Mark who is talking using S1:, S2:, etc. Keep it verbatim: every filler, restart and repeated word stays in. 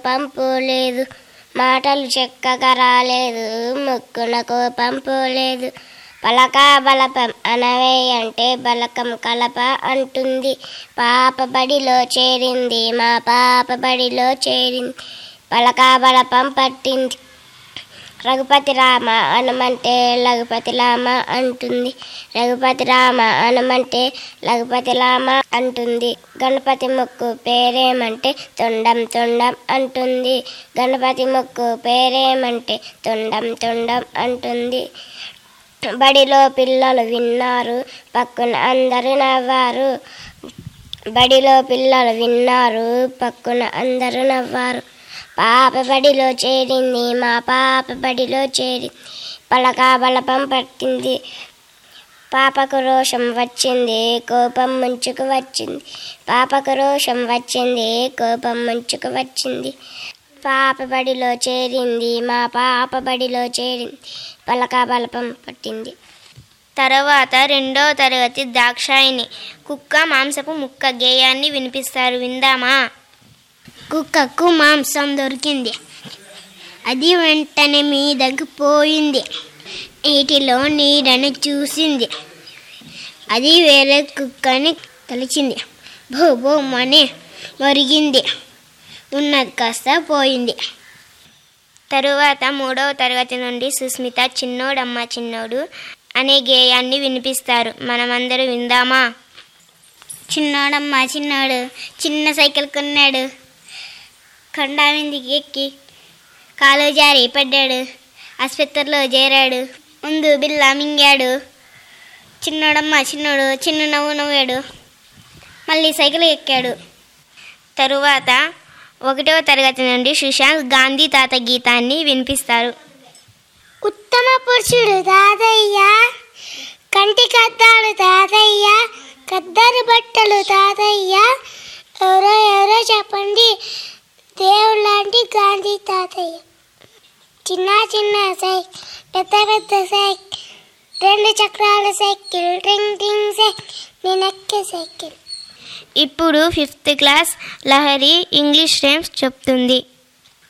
S1: పంపు లేదు, మాటలు చక్కగా రాలేదు, ముక్కునకు పంపు లేదు. పలక బలపం అనవే అంటే బలకం కలప అంటుంది. పాప బడిలో చేరింది, మా పాప బడిలో చేరింది, పలక బలపం పట్టింది. రఘుపతి రామ అనమంటే లఘుపతి రామ అంటుంది, రఘుపతి రామ అనమంటే లఘుపతి రామ అంటుంది. గణపతి మొక్కు పేరేమంటే తొండం తొండం అంటుంది, గణపతి మొక్కు పేరేమంటే తొండం తొండం అంటుంది. బడిలో పిల్లలు విన్నారు, పక్కున అందరూ నవ్వారు, బడిలో పిల్లలు విన్నారు, పక్కున అందరూ నవ్వారు. పాప బడిలో చేరింది, మా పాప బడిలో చేరింది, పలక బలపం పట్టింది. పాపకు రోషం వచ్చింది, కోపం ముంచుకు వచ్చింది, పాపకు రోషం వచ్చింది, కోపం ముంచుకు వచ్చింది. పాప బడిలో చేరింది, మా పాప బడిలో చేరింది, పలక బలపం పట్టింది.
S2: తర్వాత రెండో తరగతి దాక్షాయిని కుక్క మాంసపు ముక్క గేయాన్ని వినిపిస్తారు, విందామా?
S3: కుక్కకు మాంసం దొరికింది, అది వెంటనే మీదకు పోయింది. నీటిలో నీడని చూసింది, అది వేరే కుక్కని తలిచింది. భూ భూమని మరిగింది, ఉన్నది కాస్త పోయింది.
S2: తరువాత మూడవ తరగతి నుండి సుస్మిత చిన్నోడమ్మ చిన్నోడు అనే గేయాన్ని వినిపిస్తారు, మనమందరూ విందామా?
S3: చిన్నోడమ్మ చిన్నోడు చిన్న సైకిల్ కొన్నాడు, కొండ మీదికి ఎక్కి కాలు జారి పడ్డాడు, ఆసుపత్రిలో చేరాడు, ముందు బిల్ల మింగాడు. చిన్నోడమ్మ చిన్నోడు చిన్న నవ్వు నవ్వాడు, మళ్ళీ సైకిల్ ఎక్కాడు.
S2: తరువాత ఒకటవ తరగతి నుండి సుశాంత్ గాంధీ తాత గీతాన్ని వినిపిస్తారు.
S3: ఉత్తమ పురుషుడు తాతయ్య, కంటి కద్దాలు తాతయ్య, కద్దరు బట్టలు తాతయ్య, ఎవరో ఎవరో చెప్పండి, దేవుడు లాంటి గాంధీ తాతయ్య. చిన్న చిన్న సైకిల్, పెద్ద పెద్ద సైకిల్, రెండు చక్రాల cycle, ring ring cycle, నేనెక్కే cycle.
S2: ఇప్పుడు fifth class Lahari English rhymes చెప్తుంది.